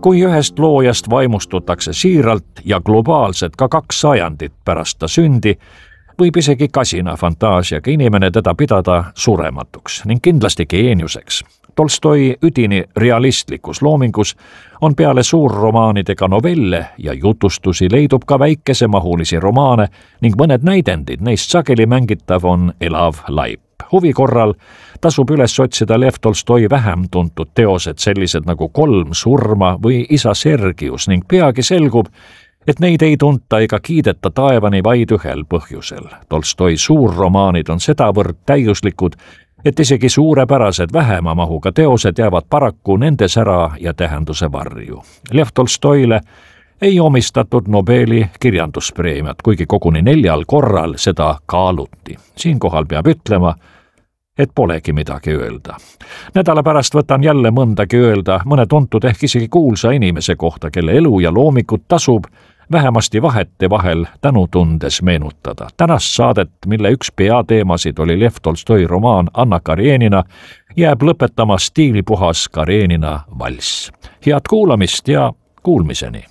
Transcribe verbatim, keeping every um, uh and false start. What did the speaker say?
Kui ühest loojast vaimustutakse siiralt ja globaalselt ka kaks sajandit pärast ta sündi, võib isegi kasina fantaasiaga inimene teda pidada surematuks ning kindlasti geeniuseks. Tolstoi üdini realistlikus loomingus on peale suurromaanidega novelle ja jutustusi leidub ka väikesemahulisi romaane ning mõned näidendid, neist sageli mängitav on elav laip. Huvi korral tasub üles otsida Lev Tolstoi vähem tuntud teosed, sellised nagu Kolm surma või Isa Sergius, ning peagi selgub, et neid ei tunta ega kiideta taevani vaid ühel põhjusel. Tolstoi suurromaanid on sedavõrd täiuslikud, et isegi suurepärased vähema mahuga teosed jäävad paraku nende sära ja tähenduse varju. Lev Tolstoile ei omistatud Nobeli kirjanduspreemiat, kuigi koguni neljal korral seda kaaluti. Siinkohal peab ütlema, et polegi midagi öelda. Nädala pärast võtan jälle mõndagi öelda mõne tuntud ehk isegi kuulsa inimese kohta, kelle elu ja loomikut tasub vähemasti vahete vahel tänutundes meenutada. Tänast saadet, mille üks peateemasid oli Lev Tolstoi romaan Anna Karenina, jääb lõpetama stiilipuhas Karenina valss. Head kuulamist ja kuulmiseni!